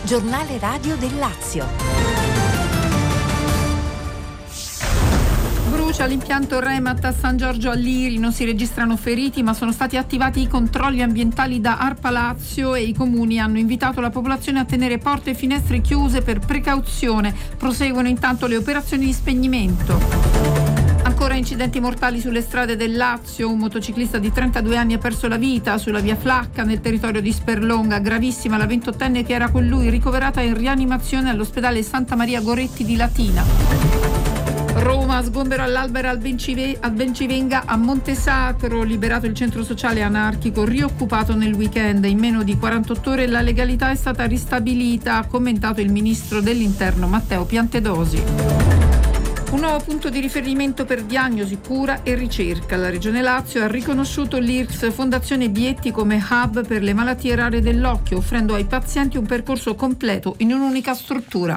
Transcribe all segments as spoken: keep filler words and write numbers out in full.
Giornale radio del Lazio. Brucia l'impianto Remat a San Giorgio Alliri, non si registrano feriti ma sono stati attivati i controlli ambientali da ARPA Lazio e i comuni hanno invitato la popolazione a tenere porte e finestre chiuse per precauzione. Proseguono intanto le operazioni di spegnimento. Ancora incidenti mortali sulle strade del Lazio, un motociclista di trentadue anni ha perso la vita sulla via Flacca nel territorio di Sperlonga, gravissima la ventottenne che era con lui, ricoverata in rianimazione all'ospedale Santa Maria Goretti di Latina. Roma, sgombero all'Albero al Bencive- al Bencivenga a Montesacro, liberato il centro sociale anarchico rioccupato nel weekend. In meno di quarantotto ore la legalità è stata ristabilita, ha commentato il ministro dell'Interno Matteo Piantedosi. Un nuovo punto di riferimento per diagnosi, cura e ricerca. La Regione Lazio ha riconosciuto l'I R C S Fondazione Bietti come hub per le malattie rare dell'occhio, offrendo ai pazienti un percorso completo in un'unica struttura.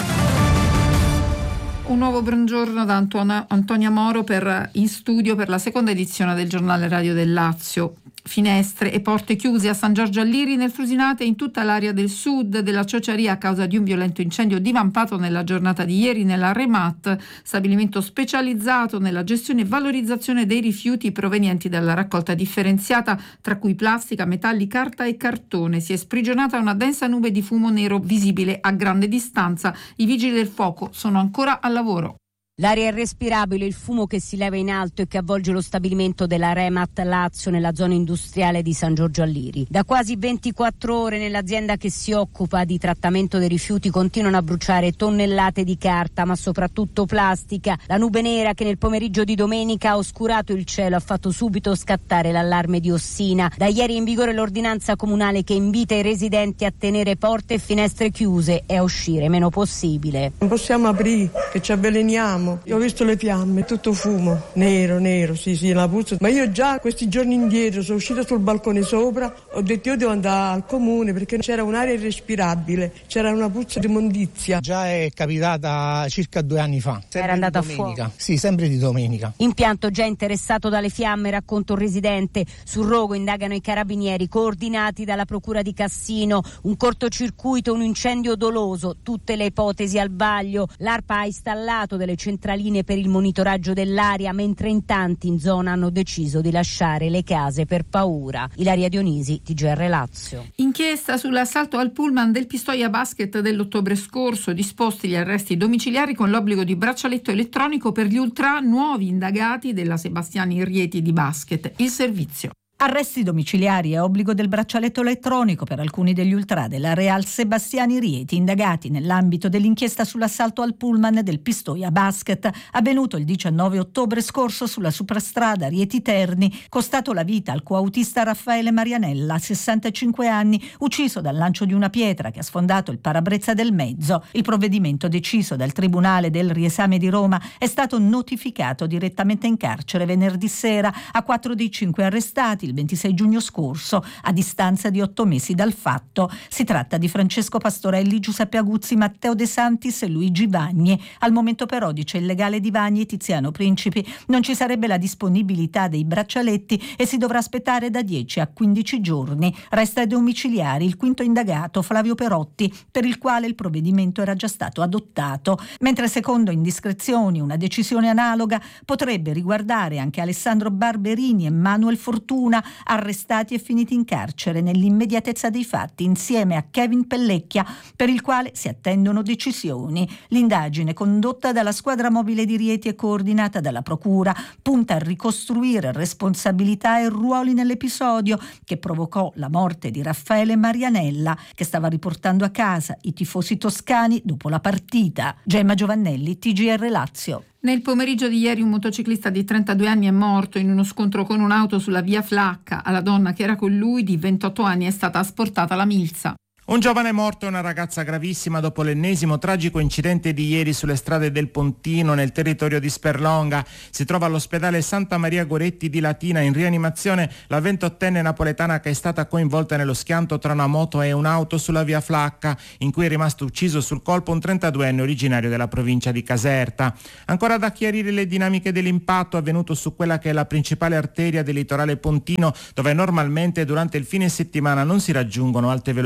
Un nuovo buongiorno da Anton- Antonia Moro per In Studio per la seconda edizione del Giornale Radio del Lazio. Finestre e porte chiuse a San Giorgio Alliri, nel Frusinate e in tutta l'area del sud della Ciociaria a causa di un violento incendio divampato nella giornata di ieri nella Remat, stabilimento specializzato nella gestione e valorizzazione dei rifiuti provenienti dalla raccolta differenziata, tra cui plastica, metalli, carta e cartone. Si è sprigionata una densa nube di fumo nero visibile a grande distanza. I vigili del fuoco sono ancora al lavoro. L'aria è respirabile, il fumo che si leva in alto e che avvolge lo stabilimento della Remat Lazio nella zona industriale di San Giorgio Alliri. Da quasi ventiquattro ore nell'azienda che si occupa di trattamento dei rifiuti continuano a bruciare tonnellate di carta, ma soprattutto plastica. La nube nera che nel pomeriggio di domenica ha oscurato il cielo ha fatto subito scattare l'allarme di Ossina. Da ieri è in vigore l'ordinanza comunale che invita i residenti a tenere porte e finestre chiuse e a uscire meno possibile. Non possiamo aprire, che ci avveleniamo. Io ho visto le fiamme, tutto fumo, nero, nero, sì, sì, la puzza. Ma io già questi giorni indietro sono uscita sul balcone sopra, ho detto io devo andare al comune perché c'era un'aria irrespirabile, c'era una puzza di immondizia. Già è capitata circa due anni fa. Era andata a fuoco? Sì, sempre di domenica. Impianto già interessato dalle fiamme, racconta un residente. Sul rogo indagano i carabinieri coordinati dalla procura di Cassino. Un cortocircuito, un incendio doloso, tutte le ipotesi al vaglio. L'ARPA ha installato delle centraline per il monitoraggio dell'aria, mentre in tanti in zona hanno deciso di lasciare le case per paura. Ilaria Dionisi, T G R Lazio. Inchiesta sull'assalto al pullman del Pistoia Basket dell'ottobre scorso, disposti gli arresti domiciliari con l'obbligo di braccialetto elettronico per gli ultra nuovi indagati della Sebastiani Rieti di basket. Il servizio. Arresti domiciliari e obbligo del braccialetto elettronico per alcuni degli ultra della Real Sebastiani Rieti, indagati nell'ambito dell'inchiesta sull'assalto al pullman del Pistoia Basket, avvenuto il diciannove ottobre scorso sulla superstrada Rieti Terni, costato la vita al coautista Raffaele Marianella, sessantacinque anni, ucciso dal lancio di una pietra che ha sfondato il parabrezza del mezzo. Il provvedimento deciso dal Tribunale del Riesame di Roma è stato notificato direttamente in carcere venerdì sera a quattro dei cinque arrestati il ventisei giugno scorso, a distanza di otto mesi dal fatto. Si tratta di Francesco Pastorelli, Giuseppe Aguzzi, Matteo De Santis e Luigi Vagni. Al momento però, dice il legale di Vagni e Tiziano Principi, non ci sarebbe la disponibilità dei braccialetti e si dovrà aspettare da dieci a quindici giorni. Resta ai domiciliari il quinto indagato, Flavio Perotti, per il quale il provvedimento era già stato adottato, mentre secondo indiscrezioni una decisione analoga potrebbe riguardare anche Alessandro Barberini e Manuel Fortuna, arrestati e finiti in carcere nell'immediatezza dei fatti insieme a Kevin Pellecchia, per il quale si attendono decisioni. L'indagine, condotta dalla squadra mobile di Rieti e coordinata dalla procura, punta a ricostruire responsabilità e ruoli nell'episodio che provocò la morte di Raffaele Marianella, che stava riportando a casa i tifosi toscani dopo la partita. Gemma Giovannelli, T G R Lazio. Nel pomeriggio di ieri un motociclista di trentadue anni è morto in uno scontro con un'auto sulla via Flacca. Alla donna che era con lui, di ventotto anni, è stata asportata la milza. Un giovane morto e una ragazza gravissima dopo l'ennesimo tragico incidente di ieri sulle strade del Pontino nel territorio di Sperlonga. Si trova all'ospedale Santa Maria Goretti di Latina in rianimazione la ventottenne napoletana che è stata coinvolta nello schianto tra una moto e un'auto sulla via Flacca, in cui è rimasto ucciso sul colpo un trentaduenne originario della provincia di Caserta. Ancora da chiarire le dinamiche dell'impatto avvenuto su quella che è la principale arteria del litorale pontino, dove normalmente durante il fine settimana non si raggiungono alte velocità.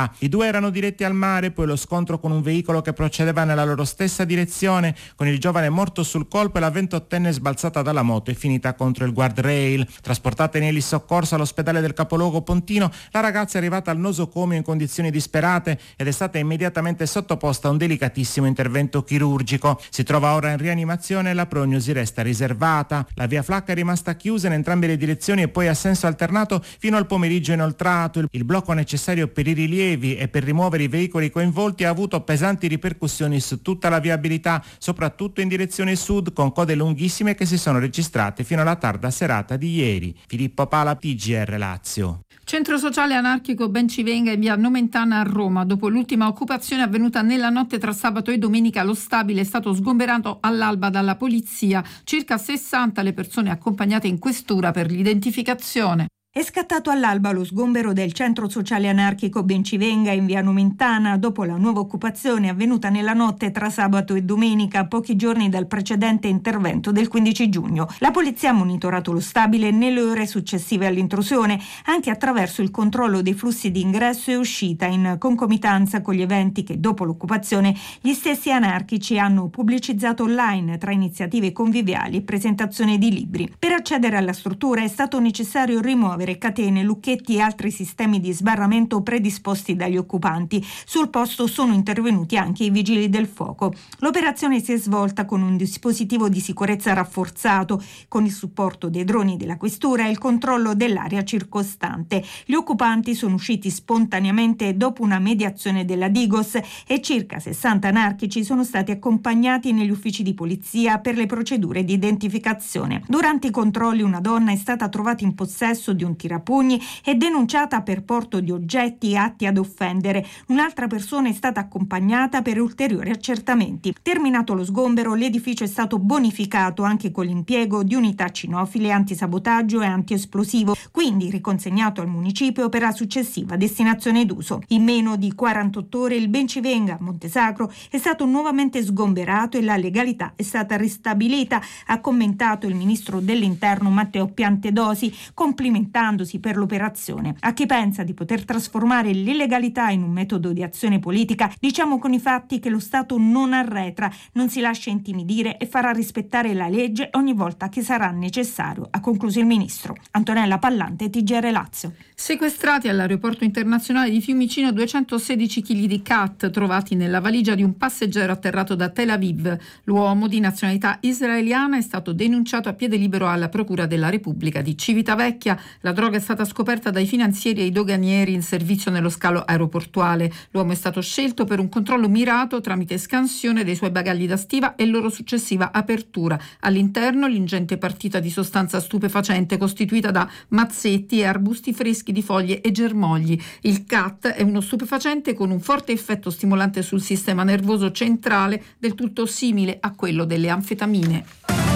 fa. I due erano diretti al mare, poi lo scontro con un veicolo che procedeva nella loro stessa direzione, con il giovane morto sul colpo e la ventottenne sbalzata dalla moto e finita contro il guardrail. Trasportata in elisoccorso all'ospedale del capoluogo pontino, la ragazza è arrivata al nosocomio in condizioni disperate ed è stata immediatamente sottoposta a un delicatissimo intervento chirurgico. Si trova ora in rianimazione e la prognosi resta riservata. La via Flacca è rimasta chiusa in entrambe le direzioni e poi a senso alternato fino al pomeriggio inoltrato. Il blocco necessario per i rilievi e per rimuovere i veicoli coinvolti ha avuto pesanti ripercussioni su tutta la viabilità, soprattutto in direzione sud, con code lunghissime che si sono registrate fino alla tarda serata di ieri. Filippo Pala, T G R Lazio. Centro sociale anarchico Bencivenga in via Nomentana a Roma. Dopo l'ultima occupazione avvenuta nella notte tra sabato e domenica, lo stabile è stato sgomberato all'alba dalla polizia. Circa sessanta le persone accompagnate in questura per l'identificazione. È scattato all'alba lo sgombero del centro sociale anarchico Bencivenga in via Nomentana dopo la nuova occupazione avvenuta nella notte tra sabato e domenica, a pochi giorni dal precedente intervento del quindici giugno. La polizia ha monitorato lo stabile nelle ore successive all'intrusione, anche attraverso il controllo dei flussi di ingresso e uscita, in concomitanza con gli eventi che dopo l'occupazione gli stessi anarchici hanno pubblicizzato online, tra iniziative conviviali e presentazione di libri. Per accedere alla struttura è stato necessario rimuovere catene, lucchetti e altri sistemi di sbarramento predisposti dagli occupanti. Sul posto sono intervenuti anche i vigili del fuoco. L'operazione si è svolta con un dispositivo di sicurezza rafforzato, con il supporto dei droni della questura e il controllo dell'area circostante. Gli occupanti sono usciti spontaneamente dopo una mediazione della Digos e circa sessanta anarchici sono stati accompagnati negli uffici di polizia per le procedure di identificazione. Durante i controlli una donna è stata trovata in possesso di un tirapugni e denunciata per porto di oggetti atti ad offendere. Un'altra persona è stata accompagnata per ulteriori accertamenti. Terminato lo sgombero, l'edificio è stato bonificato anche con l'impiego di unità cinofile, antisabotaggio e antiesplosivo, quindi riconsegnato al municipio per la successiva destinazione d'uso. In meno di quarantotto ore il Bencivenga a Montesacro è stato nuovamente sgomberato e la legalità è stata ristabilita, ha commentato il ministro dell'Interno Matteo Piantedosi, complimentandosi per l'operazione. A chi pensa di poter trasformare l'illegalità in un metodo di azione politica, diciamo con i fatti che lo Stato non arretra, non si lascia intimidire e farà rispettare la legge ogni volta che sarà necessario, ha concluso il ministro. Antonella Pallante, T G R Lazio. Sequestrati all'aeroporto internazionale di Fiumicino duecentosedici chili di khat trovati nella valigia di un passeggero atterrato da Tel Aviv. L'uomo di nazionalità israeliana è stato denunciato a piede libero alla Procura della Repubblica di Civitavecchia. La droga è stata scoperta dai finanzieri e i doganieri in servizio nello scalo aeroportuale. L'uomo è stato scelto per un controllo mirato tramite scansione dei suoi bagagli da stiva e loro successiva apertura. All'interno l'ingente partita di sostanza stupefacente costituita da mazzetti e arbusti freschi di foglie e germogli. Il khat è uno stupefacente con un forte effetto stimolante sul sistema nervoso centrale, del tutto simile a quello delle anfetamine.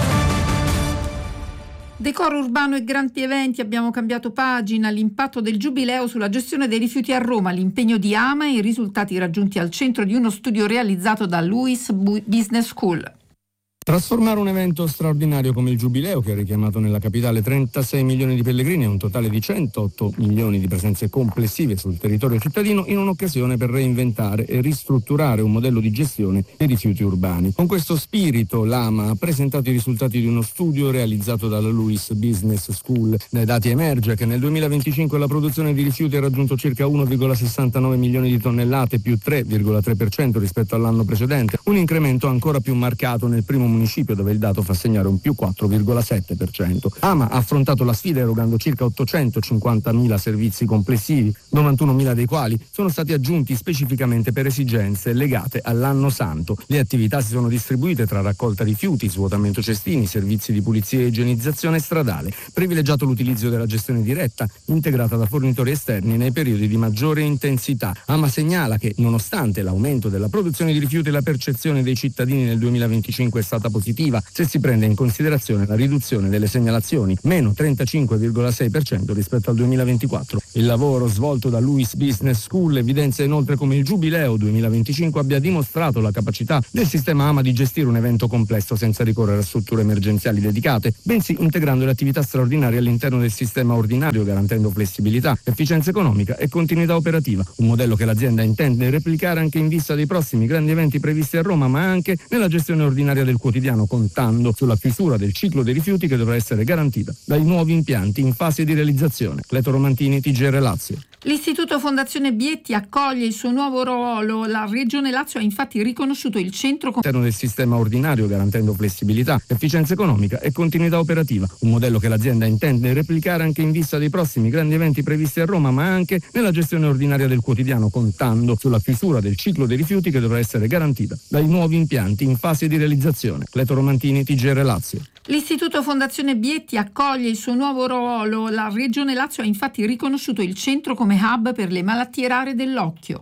Decoro urbano e grandi eventi, abbiamo cambiato pagina, l'impatto del Giubileo sulla gestione dei rifiuti a Roma, l'impegno di Ama e i risultati raggiunti al centro di uno studio realizzato da Luis Business School. Trasformare un evento straordinario come il Giubileo, che ha richiamato nella capitale trentasei milioni di pellegrini e un totale di centootto milioni di presenze complessive sul territorio cittadino, in un'occasione per reinventare e ristrutturare un modello di gestione dei rifiuti urbani. Con questo spirito l'Ama ha presentato i risultati di uno studio realizzato dalla Luis Business School. Dai dati emerge che nel duemilaventicinque la produzione di rifiuti ha raggiunto circa uno virgola sessantanove milioni di tonnellate, più tre virgola tre per cento rispetto all'anno precedente, un incremento ancora più marcato nel primo municipio, dove il dato fa segnare un più quattro virgola sette per cento. Ama ha affrontato la sfida erogando circa ottocentocinquantamila servizi complessivi, novantunomila dei quali sono stati aggiunti specificamente per esigenze legate all'anno santo. Le attività si sono distribuite tra raccolta rifiuti, svuotamento cestini, servizi di pulizia e igienizzazione stradale, privilegiato l'utilizzo della gestione diretta, integrata da fornitori esterni nei periodi di maggiore intensità. Ama segnala che, nonostante l'aumento della produzione di rifiuti, la percezione dei cittadini nel duemilaventicinque è stata risultata positiva se si prende in considerazione la riduzione delle segnalazioni, meno trentacinque virgola sei per cento rispetto al duemilaventiquattro. Il lavoro svolto da Luis Business School evidenzia inoltre come il Giubileo duemilaventicinque abbia dimostrato la capacità del sistema A M A di gestire un evento complesso senza ricorrere a strutture emergenziali dedicate, bensì integrando le attività straordinarie all'interno del sistema ordinario, garantendo flessibilità, efficienza economica e continuità operativa, un modello che l'azienda intende replicare anche in vista dei prossimi grandi eventi previsti a Roma, ma anche nella gestione ordinaria del quotidiano, contando sulla chiusura del ciclo dei rifiuti che dovrà essere garantita dai nuovi impianti in fase di realizzazione. Cleto Romantini, T G R Lazio. L'Istituto Fondazione Bietti accoglie il suo nuovo ruolo. La Regione Lazio ha infatti riconosciuto il centro all'interno del sistema ordinario, garantendo flessibilità, efficienza economica e continuità operativa, un modello che l'azienda intende replicare anche in vista dei prossimi grandi eventi previsti a Roma, ma anche nella gestione ordinaria del quotidiano, contando sulla chiusura del ciclo dei rifiuti che dovrà essere garantita dai nuovi impianti in fase di realizzazione. Cleto Romantini, T G R Lazio. L'Istituto Fondazione Bietti accoglie il suo nuovo ruolo. La Regione Lazio ha infatti riconosciuto il centro come hub per le malattie rare dell'occhio.